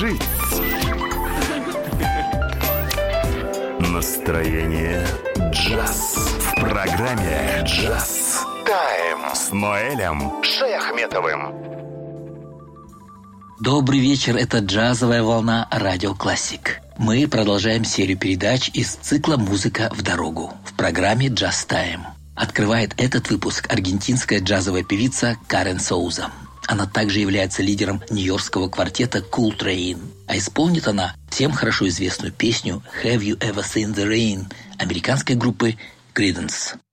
жить. Настроение джаз. В программе «Джаз Тайм» с Ноэлем Шаяхметовым. Добрый вечер, это джазовая волна Радио Классик. Мы продолжаем серию передач из цикла «Музыка в дорогу» в программе «Джаз Тайм». Открывает этот выпуск аргентинская джазовая певица Карен Соуза. Она также является лидером нью-йоркского квартета Cool Train. А исполнит она всем хорошо известную песню «Have You Ever Seen the Rain» американской группы Creedence.